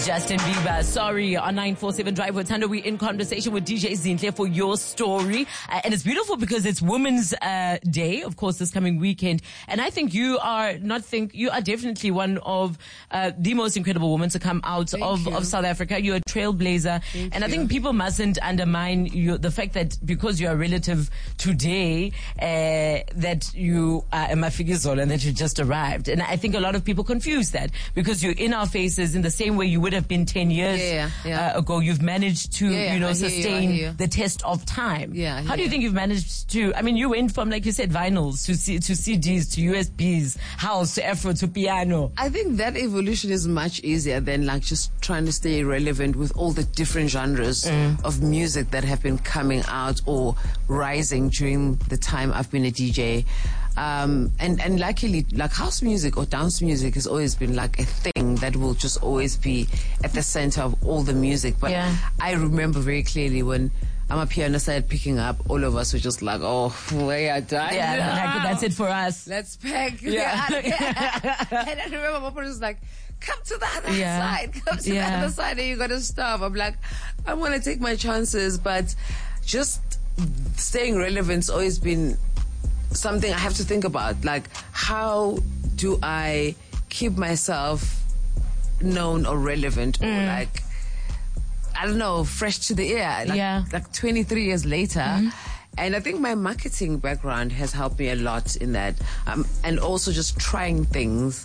Justin Bieber, sorry, on 947 Drive with Thunder. We're in conversation with DJ Zinhle for your story. And it's beautiful because it's Women's Day, of course, this coming weekend. And I think you are definitely one of the most incredible women to come out of South Africa. You're a trailblazer. I think people mustn't undermine the fact that because you're a relative today, that you are a Mafikizolo and that you just arrived. And I think a lot of people confuse that because you're in our faces in the same way you would have been 10 years ago. You've managed to, sustain the test of time. How do you think you've managed to, I mean, you went from, like you said, vinyls to CDs to USBs, house to Afro to piano. I think that evolution is much easier than like just trying to stay relevant with all the different genres of music that have been coming out or rising during the time I've been a DJ. And luckily, like house music or dance music has always been like a thing that will just always be at the center of all the music. But I remember very clearly when Amapiano started picking up, all of us were just like, oh, we are done. Yeah, that's it for us. Let's pack. Yeah. And I remember my partner was like, come to the other side. Come to the other side and you got to stop. I'm like, I want to take my chances, but just staying relevant's always been something I have to think about. Like, how do I keep myself known or relevant or like, I don't know, fresh to the ear, like 23 years later. And I think my marketing background has helped me a lot in that. And also just trying things.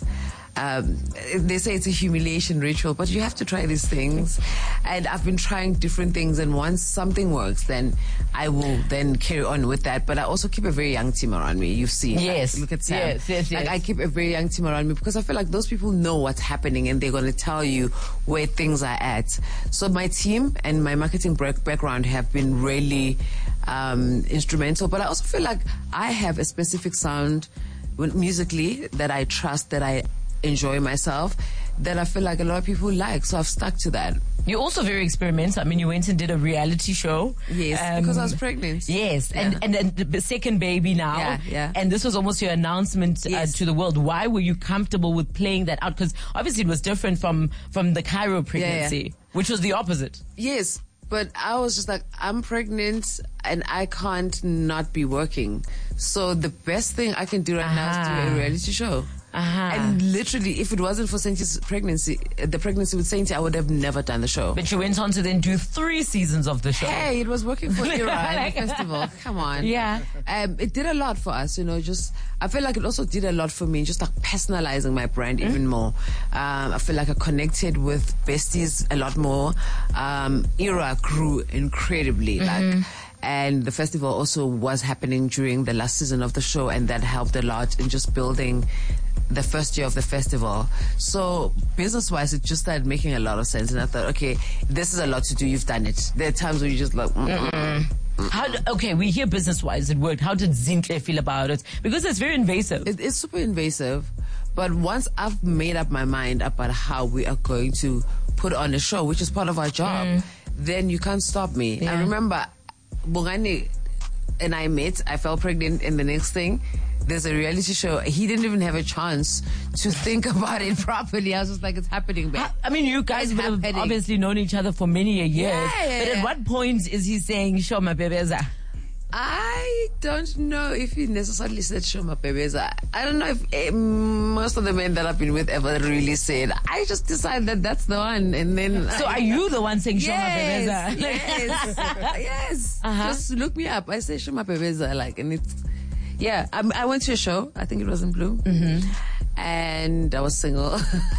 They say it's a humiliation ritual, but you have to try these things. And I've been trying different things, and once something works, then I will then carry on with that. But I also keep a very young team around me. You've seen. Yes. Like, look at Sam. Yes. Like, I keep a very young team around me because I feel like those people know what's happening and they're going to tell you where things are at. So my team and my marketing background have been really instrumental. But I also feel like I have a specific sound musically that I trust, that I enjoy myself, that I feel like a lot of people like, so I've stuck to that. You're also very experimental. I mean, you went and did a reality show. Yes, because I was pregnant. Yes, and then the second baby now. Yeah. And this was almost your announcement to the world. Why were you comfortable with playing that out? Because obviously it was different from the Cairo pregnancy, which was the opposite. Yes, but I was just like, I'm pregnant and I can't not be working. So the best thing I can do right now is do a reality show. And literally, if it wasn't for Saintie's pregnancy, the pregnancy with Saintie, I would have never done the show. But you went on to then do 3 seasons of the show. Hey, it was working for Era and the festival. Come on. Yeah. It did a lot for us, I feel like it also did a lot for me, just like personalizing my brand even more. I feel like I connected with besties a lot more. Era grew incredibly, and the festival also was happening during the last season of the show, and that helped a lot in just building the first year of the festival. So business-wise, it just started making a lot of sense. And I thought, okay, this is a lot to do. You've done it. There are times where you just like, we hear business-wise it worked. How did Zinhle feel about it? Because it's very invasive. It's super invasive. But once I've made up my mind about how we are going to put on a show, which is part of our job, then you can't stop me. Yeah. I remember Bongani and I met, I fell pregnant, and the next thing, there's a reality show. He didn't even have a chance to think about it properly. I was just like, it's happening, babe. I mean, you guys would have obviously known each other for many years. But at what point is he saying, show my bebeza? I don't know if he necessarily said show my bebeza. I don't know if most of the men that I've been with ever really said. I just decided that that's the one, and then. So are you the one saying show my bebeza? Yes. Just look me up. I say show my bebeza, and it's. Yeah, I went to a show. I think it was in Bloom, and I was single,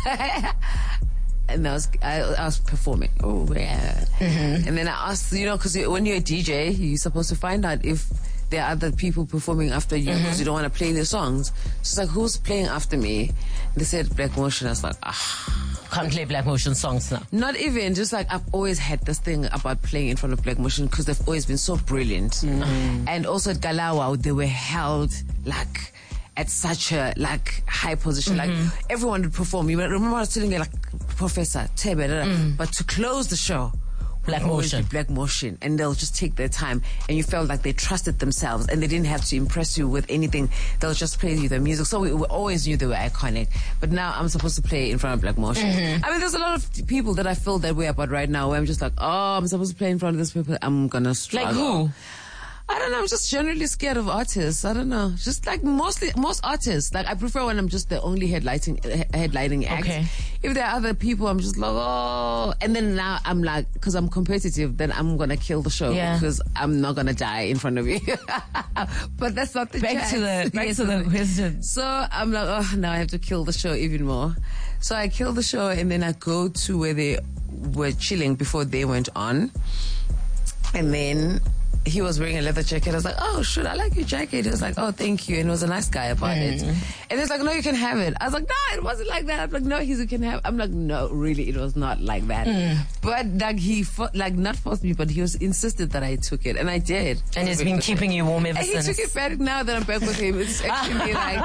and I was performing. Oh yeah, and then I asked, because when you're a DJ, you're supposed to find out if there are other people performing after you because you don't want to play their songs. So it's like, who's playing after me? They said Black Motion. I was like, can't play Black Motion songs now. Not even, just like I've always had this thing about playing in front of Black Motion because they've always been so brilliant. And also at Galawa, they were held at such a high position. Like everyone would perform. You remember I was telling you Professor Tebe, but to close the show Black Motion. Black Motion. And they'll just take their time. And you felt like they trusted themselves and they didn't have to impress you with anything. They'll just play you the music. So we always knew they were iconic. But now I'm supposed to play in front of Black Motion. Mm-hmm. I mean, there's a lot of people that I feel that way about right now where I'm just like, oh, I'm supposed to play in front of this people. I'm gonna struggle. Like who? I don't know. I'm just generally scared of artists. I don't know. Just like most artists. Like I prefer when I'm just the only headlining act. Okay. If there are other people, I'm just like, oh. And then now I'm like, because I'm competitive, then I'm gonna kill the show because I'm not gonna die in front of you. But that's not the back to the question. So I'm like, oh, now I have to kill the show even more. So I kill the show and then I go to where they were chilling before they went on, and then he was wearing a leather jacket. I was like, oh, shoot, I like your jacket. He was like, oh, thank you. And he was a nice guy about it. And he's like, no, you can have it. I was like, no, it wasn't like that. I'm like, no, you can have it. I'm like, no, really, it was not like that. But like he, not forced me, but he was insisted that I took it. And I did. And he's been keeping you warm ever since. He took it back now that I'm back with him. It's actually like,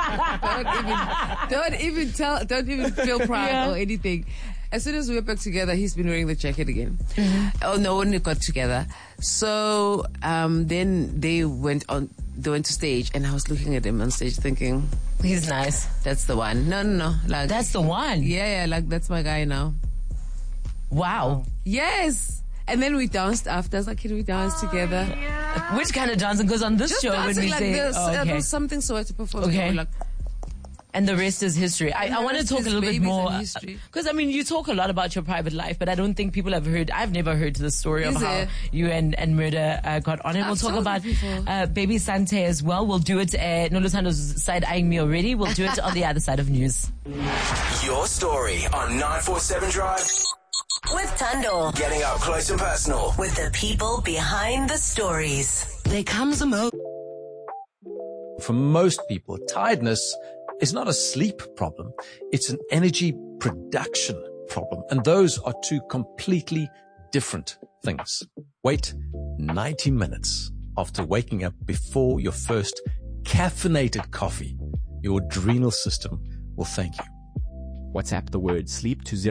don't even feel proud or anything. As soon as we were back together, he's been wearing the jacket again. Oh no, when we got together. So then they went to stage, and I was looking at him on stage thinking, he's nice. That's the one. No. Like, that's the one. Yeah, like that's my guy now. Wow. Yes. And then we danced after. I was like, can we dance together? Yeah. Which kind of dancing? Because on this just show, when we like say, this, there was something so I had to perform. Okay. Like, and the rest is history. I want to talk a little bit more. Because, I mean, you talk a lot about your private life, but I don't think people have heard. I've never heard the story of how you and Murder got on it. We'll talk about Baby Sante as well. We'll do it. Nolutando's side eyeing me already. We'll do it on the other side of news. Your story on 947 Drive. With Thando. Getting up close and personal. With the people behind the stories. There comes a moment. For most people, tiredness is not a sleep problem. It's an energy production problem. And those are two completely different things. Wait 90 minutes after waking up before your first caffeinated coffee. Your adrenal system will thank you. WhatsApp the word sleep to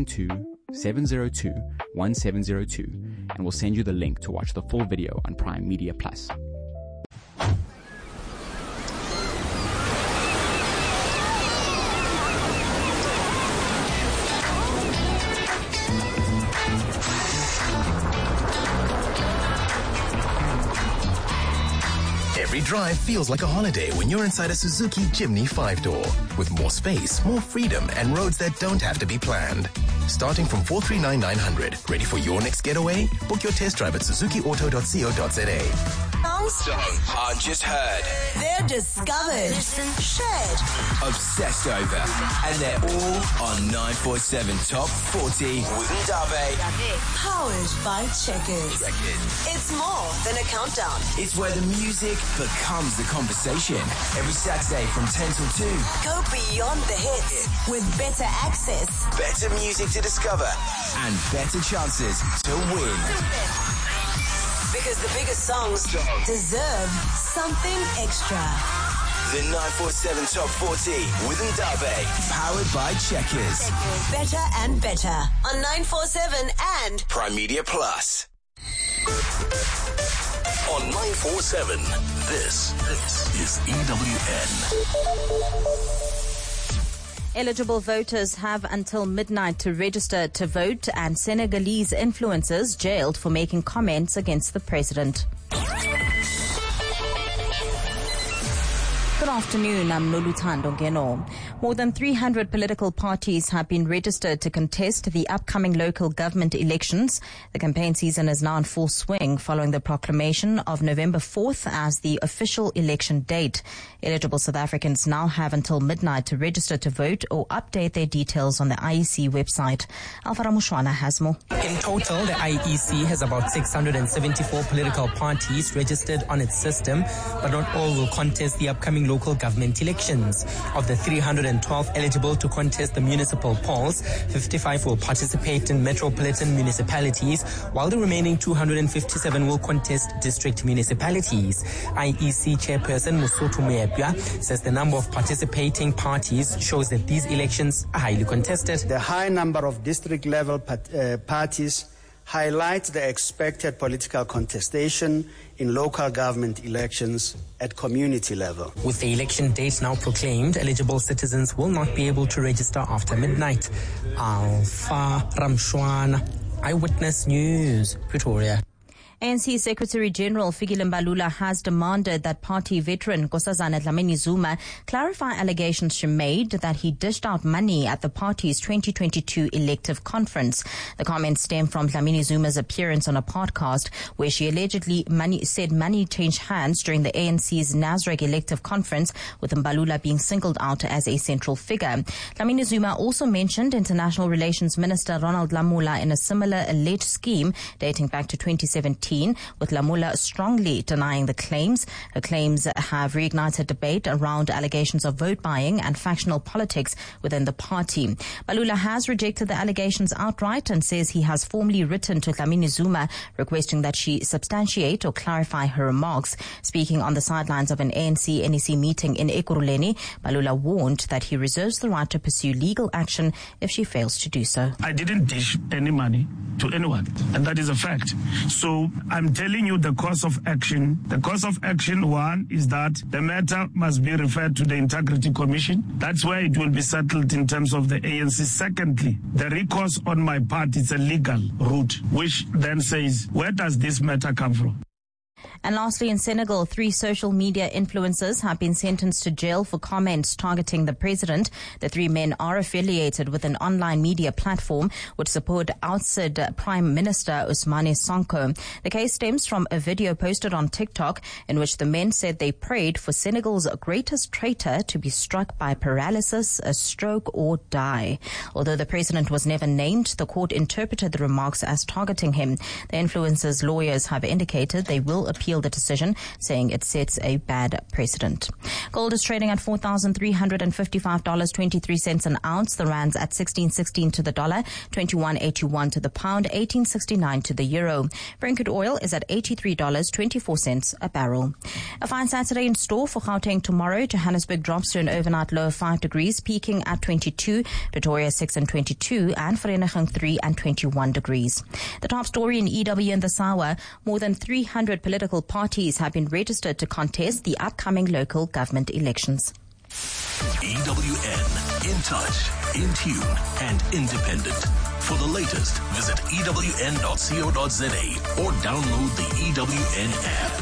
072-702-1702 and we'll send you the link to watch the full video on Prime Media Plus. Every drive feels like a holiday when you're inside a Suzuki Jimny 5-door. With more space, more freedom, and roads that don't have to be planned. Starting from 439,900. Ready for your next getaway? Book your test drive at suzukiauto.co.za. Songs aren't just heard. They're discovered, shared, obsessed over, and they're all on 947 Top 40 with Ndabe. Powered by Checkers. It's more than a countdown. It's where the music becomes the conversation. Every Saturday from 10 till 2. Go beyond the hits with better access, better music to discover, and better chances to win. Because the biggest songs deserve something extra. The 947 Top 40 with Ndabe. Powered by Checkers. Better and better on 947 and Prime Media Plus. On 947, this is EWN. Eligible voters have until midnight to register to vote, and Senegalese influencers jailed for making comments against the president. Good afternoon, I'm Noluthando Ngeno. More than 300 political parties have been registered to contest the upcoming local government elections. The campaign season is now in full swing following the proclamation of November 4th as the official election date. Eligible South Africans now have until midnight to register to vote or update their details on the IEC website. Alvaro Mushwana has more. In total, the IEC has about 674 political parties registered on its system, but not all will contest the upcoming local government elections. Of the 312 eligible to contest the municipal polls, 55 will participate in metropolitan municipalities, while the remaining 257 will contest district municipalities. IEC chairperson Mosotho Moepya says the number of participating parties shows that these elections are highly contested. The high number of district level parties highlight the expected political contestation in local government elections at community level. With the election date now proclaimed, eligible citizens will not be able to register after midnight. Alpha Ramshwana, Eyewitness News, Pretoria. ANC Secretary-General Fikile Mbalula has demanded that party veteran Nkosazana Dlamini-Zuma clarify allegations she made that he dished out money at the party's 2022 elective conference. The comments stem from Dlamini-Zuma's appearance on a podcast where she allegedly said money changed hands during the ANC's Nasrec elective conference, with Mbalula being singled out as a central figure. Dlamini-Zuma also mentioned International Relations Minister Ronald Lamola in a similar alleged scheme dating back to 2017. With Lamola strongly denying the claims. Her claims have reignited debate around allegations of vote buying and factional politics within the party. Mbalula has rejected the allegations outright and says he has formally written to Dlamini-Zuma requesting that she substantiate or clarify her remarks. Speaking on the sidelines of an ANC-NEC meeting in Ekurhuleni, Mbalula warned that he reserves the right to pursue legal action if she fails to do so. I didn't dish any money to anyone, and that is a fact. So I'm telling you the course of action. The course of action, one, is that the matter must be referred to the Integrity Commission. That's where it will be settled in terms of the ANC. Secondly, the recourse on my part is a legal route, which then says, where does this matter come from? And lastly, in Senegal, 3 social media influencers have been sentenced to jail for comments targeting the president. The 3 men are affiliated with an online media platform which support ousted Prime Minister Ousmane Sonko. The case stems from a video posted on TikTok in which the men said they prayed for Senegal's greatest traitor to be struck by paralysis, a stroke, or die. Although the president was never named, the court interpreted the remarks as targeting him. The influencers' lawyers have indicated they will appeal the decision, saying it sets a bad precedent. Gold is trading at $4,355.23 an ounce. The rand's at 16.16 to the dollar, 21.81 to the pound, 18.69 to the euro. Brent crude oil is at $83.24 a barrel. A fine Saturday in store for Gauteng tomorrow. Johannesburg drops to an overnight low of 5 degrees, peaking at 22. Pretoria 6 and 22, and Vereeniging 3 and 21 degrees. The top story in EW in this hour: more than 300 political parties have been registered to contest the upcoming local government elections. EWN, in touch, in tune, and independent. For the latest, visit ewn.co.za or download the EWN app.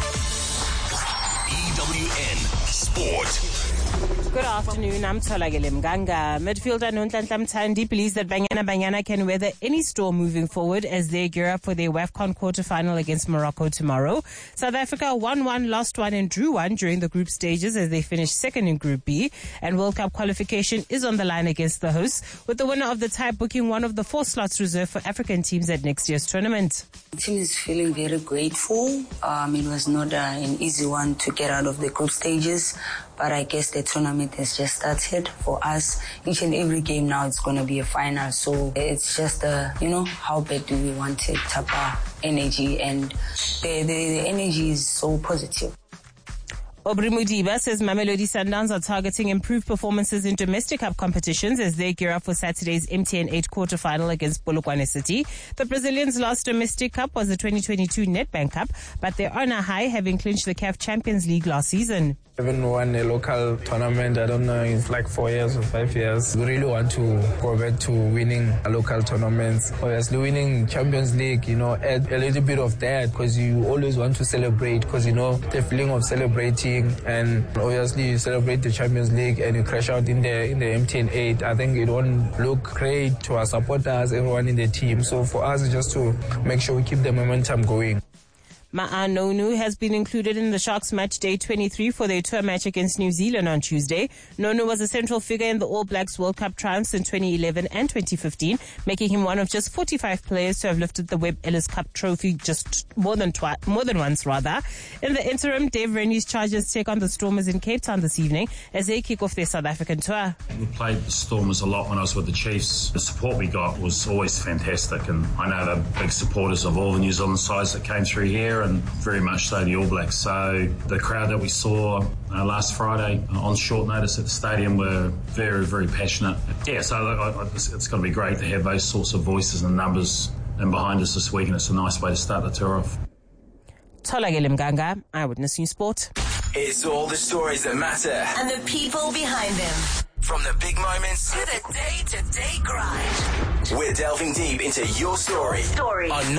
EWN Sport. Good afternoon, I'm Tholakele Mganga. Midfielder Nonhlanhla Mthandi believes that Banyana can weather any storm moving forward as they gear up for their WAFCON quarterfinal against Morocco tomorrow. South Africa 1-1, lost 1 and drew 1 during the group stages as they finished second in Group B. And World Cup qualification is on the line against the hosts, with the winner of the tie booking one of the 4 slots reserved for African teams at next year's tournament. The team is feeling very grateful. It was not an easy one to get out of the group stages, but I guess the tournament has just started for us. Each and every game now it's going to be a final, so it's just how bad do we want it type of energy, and the energy is so positive. Aubrey Mudiba says Mamelodi Sundowns are targeting improved performances in domestic cup competitions as they gear up for Saturday's MTN 8 quarterfinal against Polokwane City. The Brazilians' last domestic cup was the 2022 Nedbank Cup, but they're on a high, having clinched the CAF Champions League last season. I haven't won a local tournament, I don't know, it's like 4 years or 5 years. We really want to go back to winning local tournaments. Obviously winning Champions League, add a little bit of that, because you always want to celebrate, because the feeling of celebrating, and obviously you celebrate the Champions League and you crash out in the MTN 8. I think it won't look great to our supporters, everyone in the team. So for us, it's just to make sure we keep the momentum going. Ma'a Nonu has been included in the Sharks match day 23 for their tour match against New Zealand on Tuesday. Nonu was a central figure in the All Blacks World Cup triumphs in 2011 and 2015, making him one of just 45 players to have lifted the Webb Ellis Cup trophy just more than once. In the interim, Dave Rennie's Chargers take on the Stormers in Cape Town this evening as they kick off their South African tour. We played the Stormers a lot when I was with the Chiefs. The support we got was always fantastic, and I know they're big supporters of all the New Zealand sides that came through here, and very much so the All Blacks. So the crowd that we saw last Friday on short notice at the stadium were very, very passionate. Yeah, so it's going to be great to have those sorts of voices and numbers and behind us this week, and it's a nice way to start the tour off. Tholakele Mganga, Eyewitness News Sport. It's all the stories that matter and the people behind them. From the big moments to the day-to-day grind. We're delving deep into your story. On